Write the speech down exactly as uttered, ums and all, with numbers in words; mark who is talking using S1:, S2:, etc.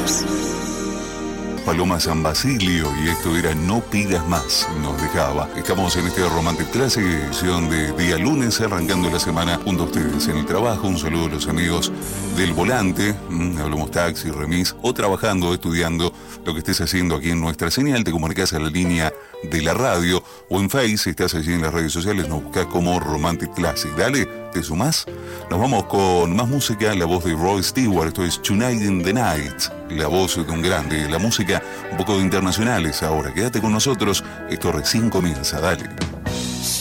S1: Paloma San Basilio, y esto era No pidas más, nos dejaba. Estamos en este Romantic Classic, edición de día lunes, arrancando la semana junto a ustedes en el trabajo. Un saludo a los amigos del volante, mmm, hablamos taxi, remis, o trabajando, estudiando, lo que estés haciendo aquí en nuestra señal. Te comunicas a la línea de la radio o en Face, si estás allí en las redes sociales, nos buscas como Romantic Classic. Dale, ¿te sumás? Nos vamos con más música, la voz de Rod Stewart, esto es Tonight in the Night, la voz de un grande, la música un poco de internacionales ahora. Quédate con nosotros, esto recién comienza, dale.